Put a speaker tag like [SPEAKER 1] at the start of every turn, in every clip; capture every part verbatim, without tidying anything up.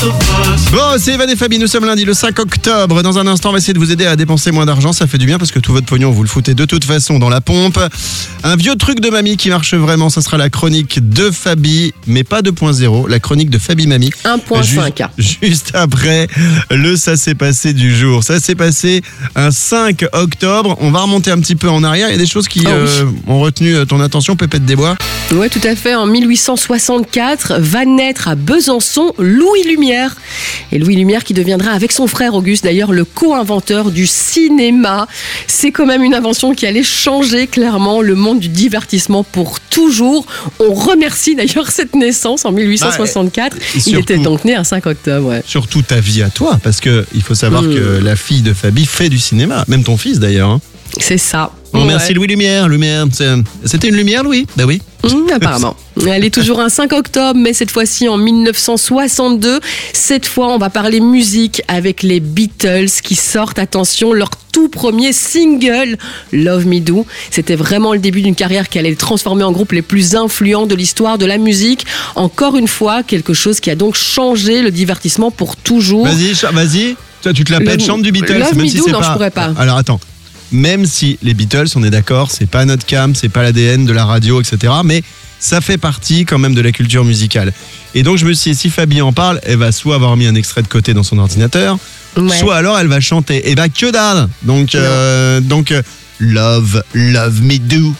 [SPEAKER 1] Bon, c'est Evan et Fabi, nous sommes lundi le cinq octobre. Dans un instant, on va essayer de vous aider à dépenser moins d'argent. Ça fait du bien parce que tout votre pognon, vous le foutez de toute façon dans la pompe. Un vieux truc de mamie qui marche vraiment, ça sera la chronique de Fabi, mais pas deux point zéro, la chronique de Fabi Mamie.
[SPEAKER 2] un point cinq.
[SPEAKER 1] Juste, juste après le ça s'est passé du jour. Ça s'est passé un cinq octobre. On va remonter un petit peu en arrière. Il y a des choses qui
[SPEAKER 2] oh,
[SPEAKER 1] euh,
[SPEAKER 2] oui.
[SPEAKER 1] ont retenu ton attention, Pépette des Bois.
[SPEAKER 2] Oui, tout à fait. En mille huit cent soixante-quatre, va naître à Besançon Louis Lumière. Et Louis Lumière qui deviendra, avec son frère Auguste d'ailleurs, le co-inventeur du cinéma. C'est quand même une invention qui allait changer clairement le monde du divertissement pour toujours. On remercie d'ailleurs cette naissance en mille huit cent soixante-quatre. Bah, Il était donc né un cinq octobre. Ouais.
[SPEAKER 1] Surtout ta vie à toi, parce qu'il faut savoir mmh. que la fille de Fabi fait du cinéma. Même ton fils d'ailleurs. Hein.
[SPEAKER 2] C'est ça.
[SPEAKER 1] Bon,
[SPEAKER 2] ouais.
[SPEAKER 1] Merci Louis Lumière. Lumière. C'était une lumière, Louis ? Bah oui.
[SPEAKER 2] Mmh, apparemment. Elle est toujours un cinq octobre, mais cette fois-ci en mille neuf cent soixante-deux. Cette fois, on va parler musique avec les Beatles qui sortent, attention, leur tout premier single, Love Me Do. C'était vraiment le début d'une carrière qui allait les transformer en groupe les plus influents de l'histoire de la musique. Encore une fois, quelque chose qui a donc changé le divertissement pour toujours.
[SPEAKER 1] Vas-y, vas-y. Toi, tu te la pètes, chante du Beatles.
[SPEAKER 2] Love
[SPEAKER 1] même
[SPEAKER 2] Me
[SPEAKER 1] si
[SPEAKER 2] Do,
[SPEAKER 1] c'est
[SPEAKER 2] non,
[SPEAKER 1] pas...
[SPEAKER 2] je pourrais pas.
[SPEAKER 1] Alors attends. Même si les Beatles, on est d'accord, c'est pas notre cam, c'est pas l'A D N de la radio, et cetera. Mais ça fait partie quand même de la culture musicale. Et donc je me suis dit, si Fabi en parle, elle va soit avoir mis un extrait de côté dans son ordinateur, ouais. soit alors elle va chanter. Et bah que dalle. Donc, euh, donc euh, Love, Love Me Do.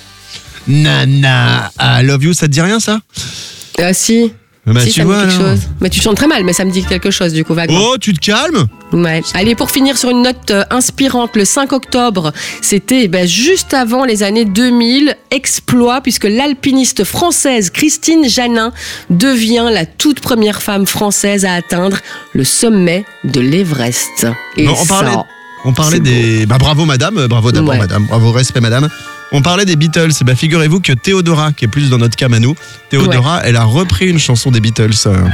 [SPEAKER 1] Nana, I love you, ça te dit rien ça ?
[SPEAKER 2] Ah si.
[SPEAKER 1] Bah,
[SPEAKER 2] si,
[SPEAKER 1] tu
[SPEAKER 2] ça
[SPEAKER 1] vois,
[SPEAKER 2] me dit quelque
[SPEAKER 1] alors.
[SPEAKER 2] chose. Mais tu chantes très mal, mais ça me dit quelque chose du coup, vaguement.
[SPEAKER 1] Oh, tu te calmes ?
[SPEAKER 2] Ouais. Allez, pour finir sur une note euh, inspirante, le cinq octobre, c'était ben, juste avant les années deux mille, exploit, puisque l'alpiniste française Christine Janin devient la toute première femme française à atteindre le sommet de l'Everest. Et
[SPEAKER 1] non, on
[SPEAKER 2] ça,
[SPEAKER 1] parlait, on parlait des... Bah, bravo madame, bravo d'abord ouais. madame, bravo, respect madame. On parlait des Beatles, bah, figurez-vous que Théodora, qui est plus dans notre cam à nous, Théodora, ouais. elle a repris une chanson des Beatles.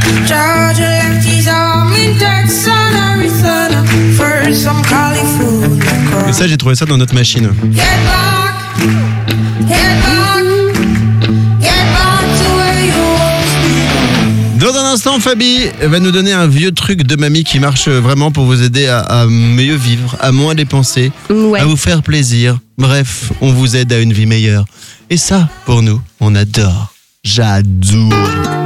[SPEAKER 1] Et ça, j'ai trouvé ça dans notre machine. Dans un instant, Fabi va nous donner un vieux truc de mamie qui marche vraiment pour vous aider à, à mieux vivre, à moins dépenser, ouais. à vous faire plaisir. Bref, on vous aide à une vie meilleure. Et ça, pour nous, on adore. J'adore.